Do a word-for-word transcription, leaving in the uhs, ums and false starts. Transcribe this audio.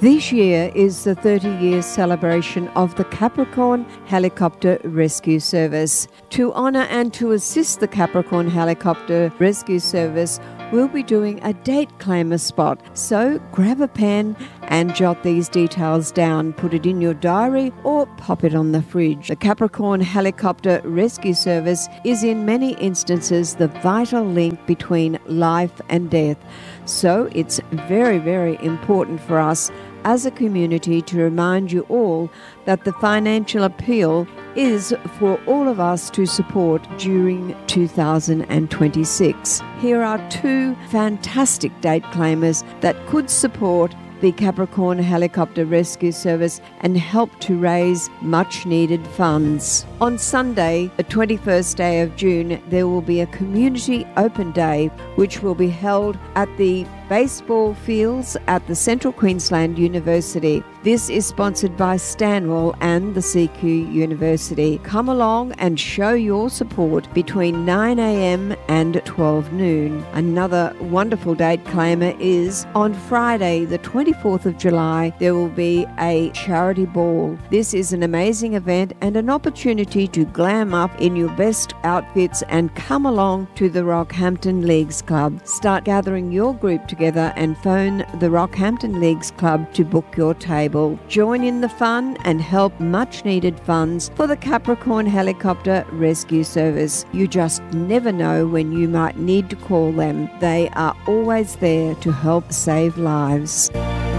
This year is the thirty-year celebration of the Capricorn Helicopter Rescue Service. To honour and to assist the Capricorn Helicopter Rescue Service, we'll be doing a date claimer spot. So grab a pen and jot these details down. Put it in your diary or pop it on the fridge. The Capricorn Helicopter Rescue Service is in many instances the vital link between life and death. So it's very, very important for us as a community to remind you all that the financial appeal is for all of us to support during two thousand twenty-six. Here are two fantastic date claimers that could support the Capricorn Helicopter Rescue Service and help to raise much needed funds. On Sunday, the twenty-first day of June, there will be a community open day which will be held at the baseball fields at the Central Queensland University. This is sponsored by Stanwell and the C Q University. Come along and show your support between nine a.m. and twelve noon. Another wonderful date claimer is on Friday, the twenty-fourth of July, there will be a charity ball. This is an amazing event and an opportunity to glam up in your best outfits and come along to the Rockhampton Leagues Club. Start gathering your group together and phone the Rockhampton Leagues Club to book your table. Join in the fun and help much needed funds for the Capricorn Helicopter Rescue Service. You just never know when you might need to call them. They are always there to help save lives.